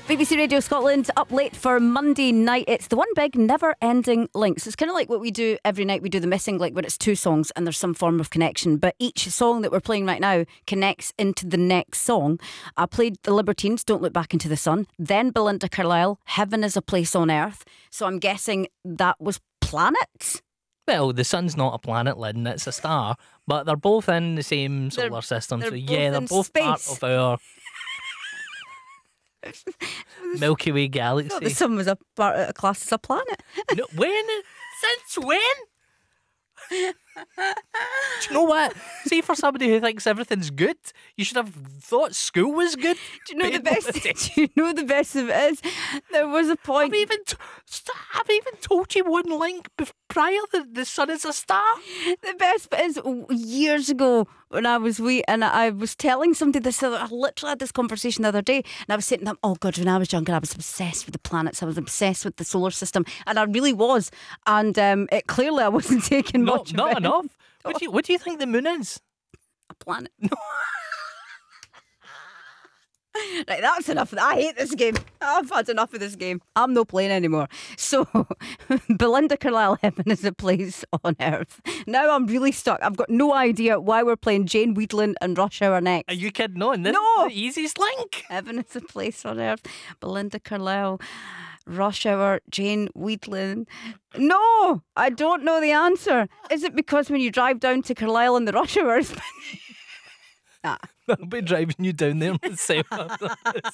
BBC Radio Scotland up late for Monday night. It's the one big never-ending link. So it's kind of like what we do every night. We do the missing link, but it's two songs and there's some form of connection. But each song that we're playing right now connects into the next song. I played The Libertines, Don't Look Back into the Sun. Then Belinda Carlisle, Heaven is a Place on Earth. So I'm guessing that was planets? Well, the sun's not a planet, Lynn, it's a star. But they're both in the same solar system. So yeah, they're both part of our Milky Way galaxy. I thought the sun was a class as a planet. No, when? Since when? Do you know what? See, for somebody who thinks everything's good, you should have thought school was good. Do you know the best? Do you know the best of it is? There was a point. I've even told you one link prior that the sun is a star. The best bit is years ago when I was wee and I was telling somebody this. I literally had this conversation the other day, and I was saying to them, "Oh God, when I was younger, I was obsessed with the planets. I was obsessed with the solar system, and I really was." And it clearly I wasn't taking much. Not enough. What do you think the moon is? A planet. No. Right, that's enough of that. I hate this game. I've had enough of this game. I'm not playing anymore. So, Belinda Carlisle, Heaven is a Place on Earth. Now I'm really stuck. I've got no idea why we're playing Jane Wiedlin and Rush Hour next. Are you kidding on? This No! is the easiest link. Heaven is a Place on Earth. Belinda Carlisle, Rush Hour, Jane Wiedlin. No! I don't know the answer. Is it because when you drive down to Carlisle in the rush hours? I'll be driving you down there myself after this.